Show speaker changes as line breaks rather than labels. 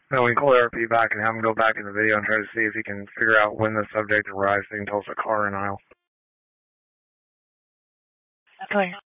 Then we can call RP back and have him go back in the video and try to see if he can figure out when the subject arrives so he can tell us a car in aisle.
Clear.